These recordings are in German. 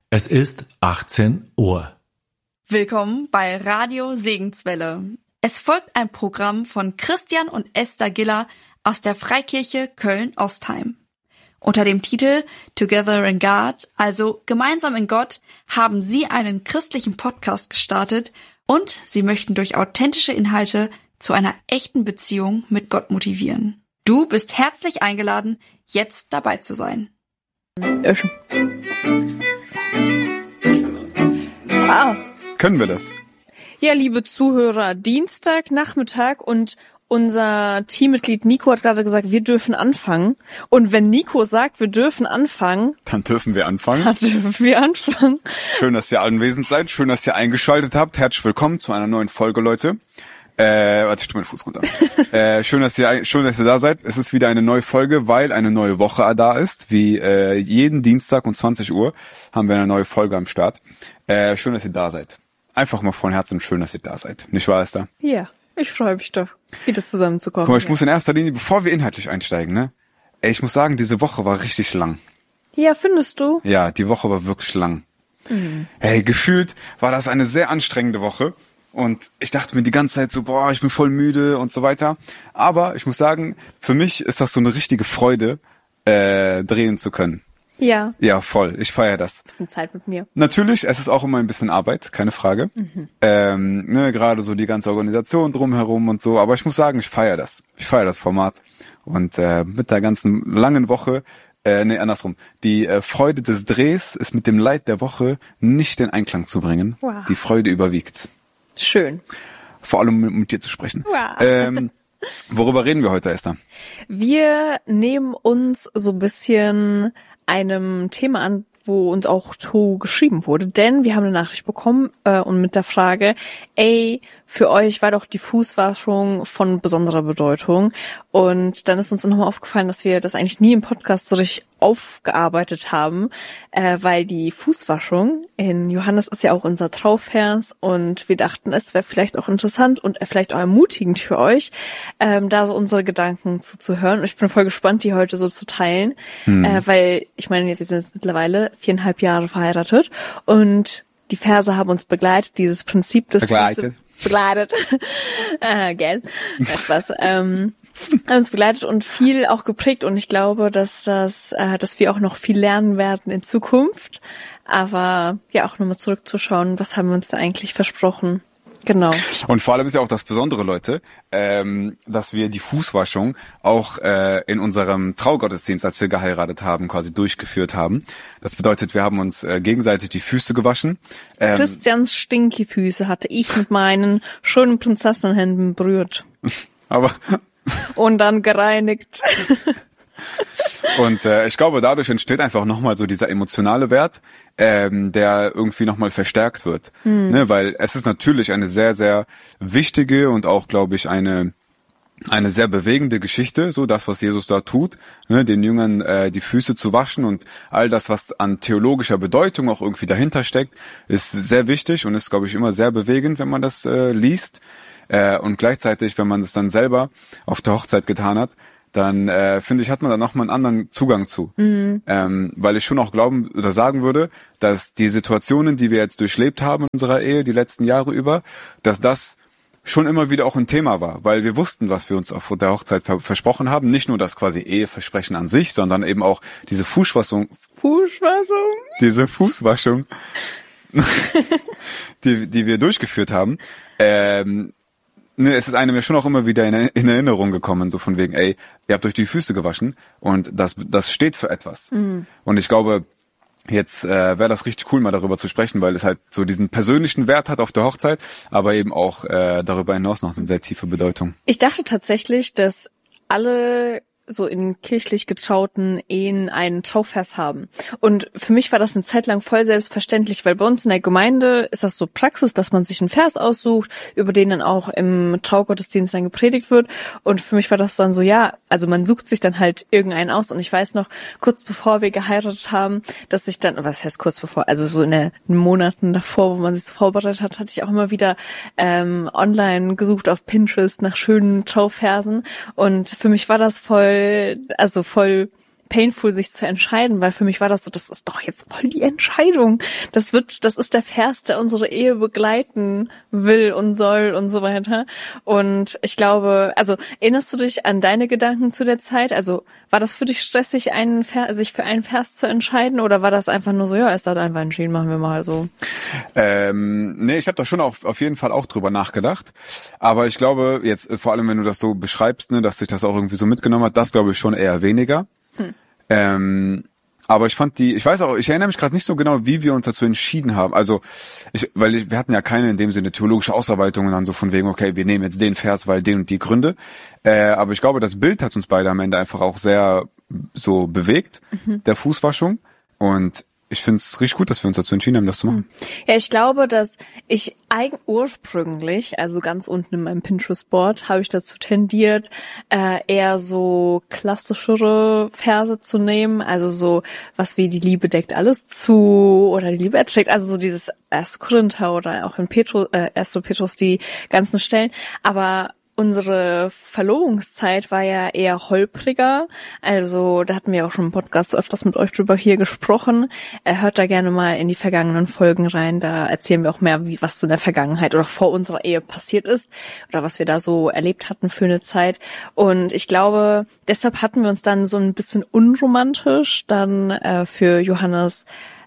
Es ist 18 Uhr. Willkommen bei Radio Segenswelle. Es folgt ein Programm von Christian und Esther Giller aus der Freikirche Köln-Ostheim. Unter dem Titel Together in God, also gemeinsam in Gott, haben sie einen christlichen Podcast gestartet und sie möchten durch authentische Inhalte zu einer echten Beziehung mit Gott motivieren. Du bist herzlich eingeladen, jetzt dabei zu sein. Können wir das? Ja, liebe Zuhörer, Dienstagnachmittag und unser Teammitglied Nico hat gerade gesagt, wir dürfen anfangen. Und wenn Nico sagt, wir dürfen anfangen, Dann dürfen wir anfangen. Schön, dass ihr anwesend seid. Schön, dass ihr eingeschaltet habt. Herzlich willkommen zu einer neuen Folge, Leute. Warte, ich tue meinen Fuß runter. Schön, dass ihr da seid. Es ist wieder eine neue Folge, weil eine neue Woche da ist. Wie jeden Dienstag um 20 Uhr haben wir eine neue Folge am Start. Schön, dass ihr da seid. Einfach mal von Herzen schön, dass ihr da seid. Nicht wahr, Esther? Ja, ich freue mich doch, wieder zusammenzukommen. Guck mal, ich muss in erster Linie, bevor wir inhaltlich einsteigen, ne? Ich muss sagen, diese Woche war richtig lang. Ja, findest du? Ja, die Woche war wirklich lang. Hey, gefühlt war das eine sehr anstrengende Woche. Und ich dachte mir die ganze Zeit so, boah, ich bin voll müde und so weiter. Aber ich muss sagen, für mich ist das so eine richtige Freude, drehen zu können. Ja. Ja, voll. Ich feiere das. Bisschen Zeit mit mir. Natürlich, es ist auch immer ein bisschen Arbeit, keine Frage. Gerade so die ganze Organisation drumherum und so. Aber ich muss sagen, ich feiere das. Ich feiere das Format. Und mit der ganzen langen Woche, andersrum. Die Freude des Drehs ist mit dem Leid der Woche nicht in Einklang zu bringen. Wow. Die Freude überwiegt. Schön. Vor allem mit dir zu sprechen. Wow. Worüber reden wir heute, Esther? Wir nehmen uns so ein bisschen einem Thema an, wo uns auch so geschrieben wurde, denn wir haben eine Nachricht bekommen und mit der Frage, für euch war doch die Fußwaschung von besonderer Bedeutung, und dann ist uns nochmal aufgefallen, dass wir das eigentlich nie im Podcast so richtig aufgearbeitet haben, weil die Fußwaschung in Johannes ist ja auch unser Trauvers, und wir dachten, es wäre vielleicht auch interessant und vielleicht auch ermutigend für euch, da so unsere Gedanken zuzuhören. Und ich bin voll gespannt, die heute so zu teilen, weil ich meine, wir sind jetzt mittlerweile 4,5 Jahre verheiratet und die Verse haben uns begleitet, dieses Prinzip des begleitet. Gell? Spaß. Haben uns begleitet und viel auch geprägt, und ich glaube, dass wir auch noch viel lernen werden in Zukunft. Aber ja, auch nochmal zurückzuschauen, was haben wir uns da eigentlich versprochen? Genau. Und vor allem ist ja auch das Besondere, Leute, dass wir die Fußwaschung auch in unserem Traugottesdienst, als wir geheiratet haben, quasi durchgeführt haben. Das bedeutet, wir haben uns gegenseitig die Füße gewaschen. Christians Stinky-Füße hatte ich mit meinen schönen Prinzessinnenhänden berührt. Aber und dann gereinigt. Und ich glaube, dadurch entsteht einfach nochmal so dieser emotionale Wert, der irgendwie nochmal verstärkt wird. Ne, weil es ist natürlich eine sehr, sehr wichtige und auch, glaube ich, eine sehr bewegende Geschichte, so das, was Jesus da tut, ne, den Jüngern die Füße zu waschen, und all das, was an theologischer Bedeutung auch irgendwie dahinter steckt, ist sehr wichtig und ist, glaube ich, immer sehr bewegend, wenn man das liest. Und gleichzeitig, wenn man es dann selber auf der Hochzeit getan hat, dann finde ich, hat man da nochmal einen anderen Zugang zu. Weil ich schon auch glauben oder sagen würde, dass die Situationen, die wir jetzt durchlebt haben in unserer Ehe, die letzten Jahre über, dass das schon immer wieder auch ein Thema war, weil wir wussten, was wir uns auf der Hochzeit versprochen haben. Nicht nur das quasi Eheversprechen an sich, sondern eben auch diese Fußwaschung, die wir durchgeführt haben. Es ist einem ja schon auch immer wieder in Erinnerung gekommen, so von wegen, ihr habt euch die Füße gewaschen, und das steht für etwas. Und ich glaube, jetzt wäre das richtig cool, mal darüber zu sprechen, weil es halt so diesen persönlichen Wert hat auf der Hochzeit, aber eben auch darüber hinaus noch eine sehr tiefe Bedeutung. Ich dachte tatsächlich, dass alle so in kirchlich getrauten Ehen einen Trauvers haben. Und für mich war das eine Zeit lang voll selbstverständlich, weil bei uns in der Gemeinde ist das so Praxis, dass man sich einen Vers aussucht, über den dann auch im Traugottesdienst dann gepredigt wird. Und für mich war das dann so, ja, also man sucht sich dann halt irgendeinen aus. Und ich weiß noch, kurz bevor wir geheiratet haben, dass ich dann, was heißt kurz bevor, also so in den Monaten davor, wo man sich so vorbereitet hat, hatte ich auch immer wieder online gesucht auf Pinterest nach schönen Trauversen. Und für mich war das voll painful, sich zu entscheiden, weil für mich war das so, das ist doch jetzt voll die Entscheidung. Das ist der Vers, der unsere Ehe begleiten will und soll und so weiter. Und ich glaube, also erinnerst du dich an deine Gedanken zu der Zeit? Also war das für dich stressig, sich für einen Vers zu entscheiden, oder war das einfach nur so, ja, ist das einfach entschieden, machen wir mal so? Nee, ich habe da schon auf jeden Fall auch drüber nachgedacht. Aber ich glaube, jetzt vor allem, wenn du das so beschreibst, ne, dass sich das auch irgendwie so mitgenommen hat, das glaube ich schon eher weniger. Aber ich erinnere mich gerade nicht so genau, wie wir uns dazu entschieden haben. Also, wir hatten ja keine in dem Sinne theologische Ausarbeitungen dann so von wegen, okay, wir nehmen jetzt den Vers, weil den und die Gründe. Aber ich glaube, das Bild hat uns beide am Ende einfach auch sehr so bewegt, der Fußwaschung. Und ich finde es richtig gut, dass wir uns dazu entschieden haben, das zu machen. Ja, ich glaube, dass ich ursprünglich, also ganz unten in meinem Pinterest-Board, habe ich dazu tendiert, eher so klassischere Verse zu nehmen. Also so was wie die Liebe deckt alles zu oder die Liebe erträgt. Also so dieses 1. Korinther oder auch in 1. Petrus die ganzen Stellen. Aber unsere Verlobungszeit war ja eher holpriger, also da hatten wir auch schon im Podcast öfters mit euch drüber hier gesprochen. Hört da gerne mal in die vergangenen Folgen rein, da erzählen wir auch mehr, was so in der Vergangenheit oder vor unserer Ehe passiert ist oder was wir da so erlebt hatten für eine Zeit. Und ich glaube, deshalb hatten wir uns dann so ein bisschen unromantisch dann für Johannes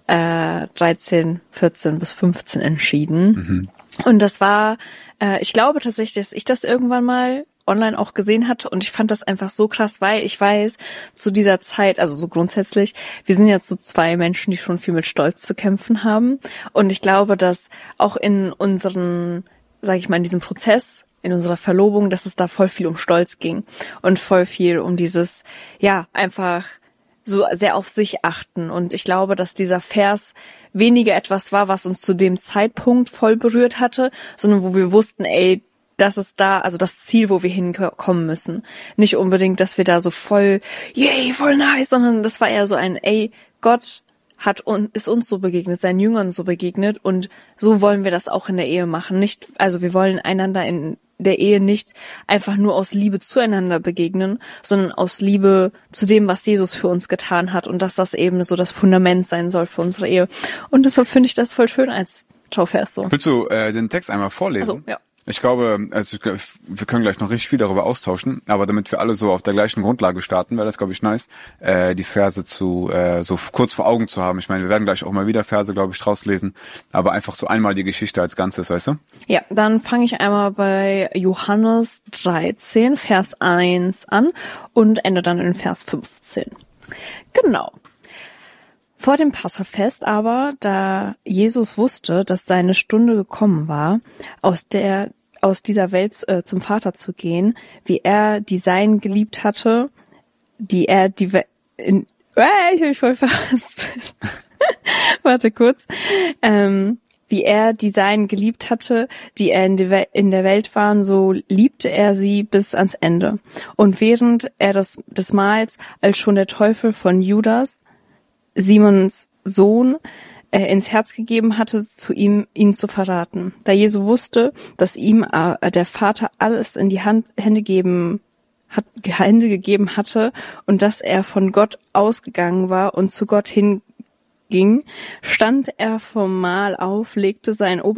13, 14 bis 15 entschieden. Und das war, ich glaube tatsächlich, dass ich das irgendwann mal online auch gesehen hatte und ich fand das einfach so krass, weil ich weiß, zu dieser Zeit, also so grundsätzlich, wir sind jetzt so zwei Menschen, die schon viel mit Stolz zu kämpfen haben und ich glaube, dass auch in unseren, sag ich mal, in diesem Prozess, in unserer Verlobung, dass es da voll viel um Stolz ging und voll viel um dieses, ja, einfach so sehr auf sich achten. Und ich glaube, dass dieser Vers weniger etwas war, was uns zu dem Zeitpunkt voll berührt hatte, sondern wo wir wussten, ey, das ist da, also das Ziel, wo wir hinkommen müssen. Nicht unbedingt, dass wir da so voll, yay, voll nice, sondern das war eher so ein, ey, Gott ist uns so begegnet, seinen Jüngern so begegnet und so wollen wir das auch in der Ehe machen. Nicht, also wir wollen einander in der Ehe nicht einfach nur aus Liebe zueinander begegnen, sondern aus Liebe zu dem, was Jesus für uns getan hat und dass das eben so das Fundament sein soll für unsere Ehe. Und deshalb finde ich das voll schön als Schauvers so. Willst du den Text einmal vorlesen? Also, ja. Ich glaube, wir können gleich noch richtig viel darüber austauschen, aber damit wir alle so auf der gleichen Grundlage starten, wäre das, glaube ich, nice, die Verse so kurz vor Augen zu haben. Ich meine, wir werden gleich auch mal wieder Verse, glaube ich, draus lesen, aber einfach so einmal die Geschichte als Ganzes, weißt du? Ja, dann fange ich einmal bei Johannes 13, Vers 1 an und ende dann in Vers 15. Genau. Vor dem Passafest aber, da Jesus wusste, dass seine Stunde gekommen war, aus dieser Welt zum Vater zu gehen, wie er die Seinen geliebt hatte, ich bin voll verhaspelt. Warte kurz. Wie er die Seinen geliebt hatte, die er in der Welt waren, so liebte er sie bis ans Ende. Und während er des Mahls, als schon der Teufel von Judas, Simons Sohn, ins Herz gegeben hatte, ihn zu verraten. Da Jesu wusste, dass ihm der Vater alles in die Hände gegeben hatte und dass er von Gott ausgegangen war und zu Gott hinging, stand er vom Mahl auf, legte sein